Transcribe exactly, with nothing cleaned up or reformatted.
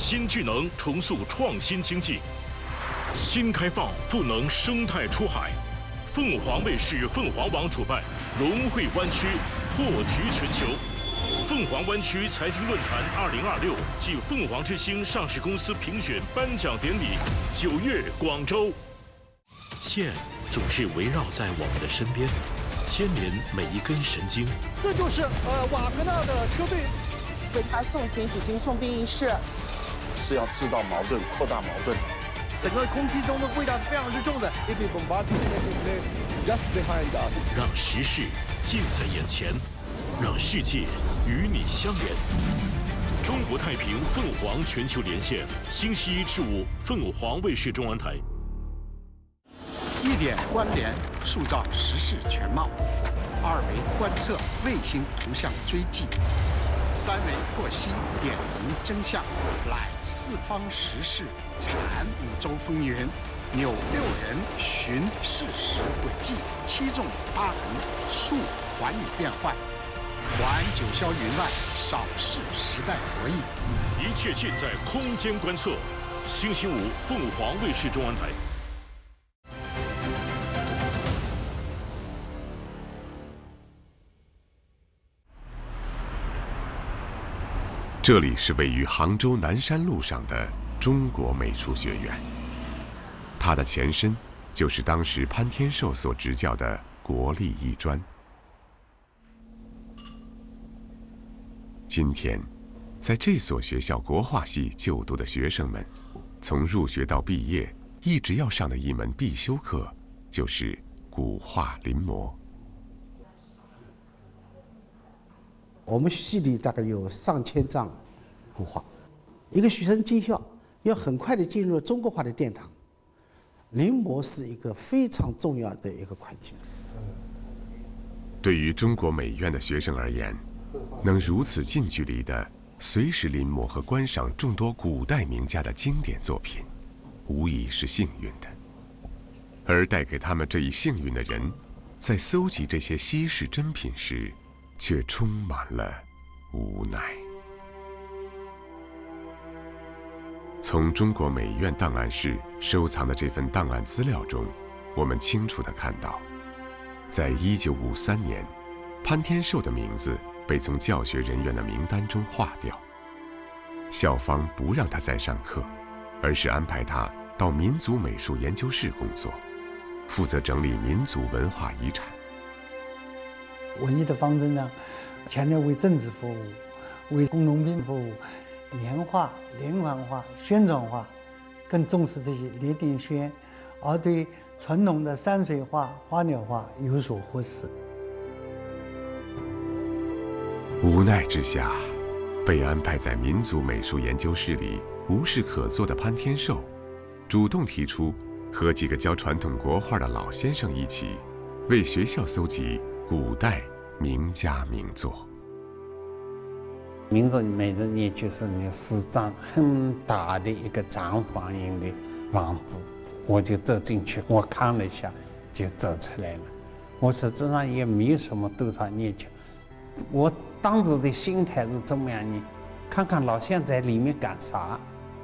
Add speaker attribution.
Speaker 1: 新智能重塑创新经济，新开放赋能生态出海。凤凰卫视凤凰网主办龙汇湾区破局全球凤凰湾区财经论坛二零二六暨凤凰之星上市公司评选颁奖典礼，九月广州。线总是围绕在我们的身边，牵连每一根神经。
Speaker 2: 这就是呃瓦格纳的车队。
Speaker 3: 为他送行举行送殡仪式，
Speaker 4: 是要制造矛盾、扩大矛盾。
Speaker 2: 整个空气中的味道是非常之重的。Just behind us，
Speaker 1: 让时事近在眼前，让世界与你相连。中国太平凤凰全球连线，星期一至五凤凰卫视中文台。
Speaker 5: 一点关联，塑造时事全貌；二维观测，卫星图像追迹；三维获悉，点明真相。揽四方时事，产五洲风云。扭六人，寻事实轨迹；七纵八横，述寰宇变幻。环九霄云外，扫视时代博弈。
Speaker 1: 一切尽在空间观测。星期五，凤凰卫视中文台。
Speaker 6: 这里是位于杭州南山路上的中国美术学院，它的前身就是当时潘天寿所执教的国立艺专。今天，在这所学校国画系就读的学生们，从入学到毕业，一直要上的一门必修课就是古画临摹。
Speaker 7: 我们系里大概有上千张古画，一个学生进校要很快的进入中国画的殿堂，临摹是一个非常重要的一个环节。
Speaker 6: 对于中国美院的学生而言，能如此近距离的随时临摹和观赏众多古代名家的经典作品，无疑是幸运的。而带给他们这一幸运的人，在搜集这些稀世珍品时，却充满了无奈。从中国美院档案室收藏的这份档案资料中，我们清楚地看到，在一九五三年，潘天寿的名字被从教学人员的名单中划掉，校方不让他再上课，而是安排他到民族美术研究室工作，负责整理民族文化遗产。
Speaker 8: 文艺的方针呢，强调为政治服务，为工农兵服务，年画、连环画、宣传画，更重视这些连点宣，而对传统的山水画、花鸟画有所忽视。
Speaker 6: 无奈之下，被安排在民族美术研究室里无事可做的潘天寿，主动提出和几个教传统国画的老先生一起，为学校搜集古代名家名作。
Speaker 9: 民族美人也就是那四张很大的一个长方形的房子，我就走进去，我看了一下，就走出来了。我实际上也没有什么多少研究，我当时的心态是怎么样呢？看看老先生在里面干啥。